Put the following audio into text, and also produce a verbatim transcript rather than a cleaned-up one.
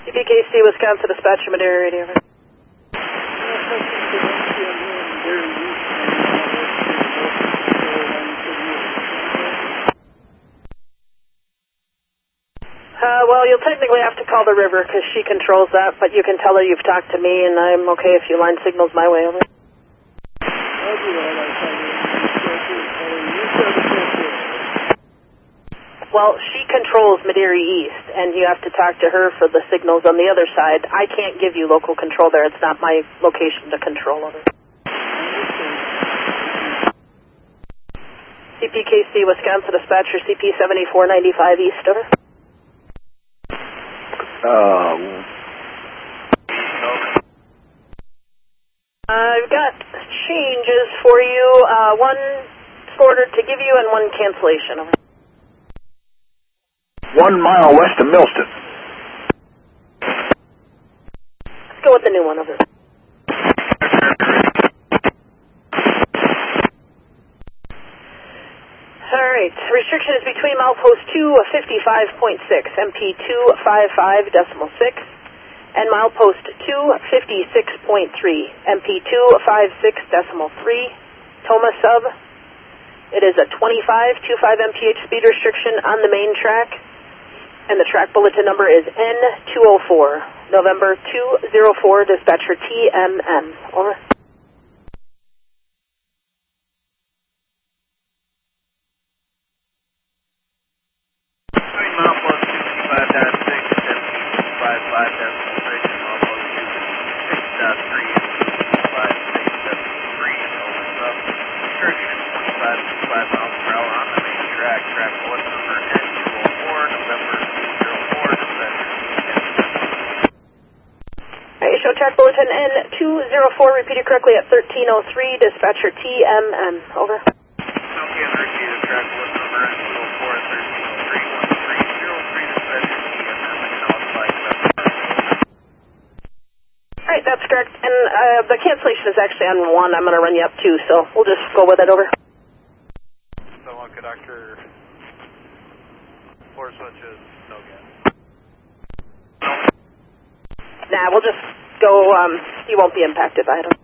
C P K C, Wisconsin Dispatcher, Madera Radio. Uh, well, you'll technically have to call the river because she controls that, but you can tell her you've talked to me, and I'm okay if you line signals my way over. Well, she controls Madera East, and you have to talk to her for the signals on the other side. I can't give you local control there. It's not my location to control over. C P K C, Wisconsin Dispatcher, C P seventy-four ninety-five East, over. Um. I've got changes for you. Uh, one order to give you and one cancellation. Over. One mile west of Millston. Let's go with the new one over. All right. Restriction is between milepost two fifty-five point six, M P two fifty-five decimal six, and milepost two fifty-six point three, M P two fifty-six decimal three, Toma sub. It is a twenty-five point two five M P H speed restriction on the main track, and the track bulletin number is N two oh four, November two oh four, dispatcher T M M. Over. Show track bulletin N two oh four repeated correctly at thirteen oh three, dispatcher T M M. Over. Okay, repeated track bulletin number N two oh four at thirteen oh three, one three oh three, dispatcher T M M, and now it's like Alright, that's correct. And uh, the cancellation is actually on one. I'm going to run you up two, so we'll just go with it. Over. So one conductor, four switches, no gas. Nah, we'll just go, um, you won't be impacted by it.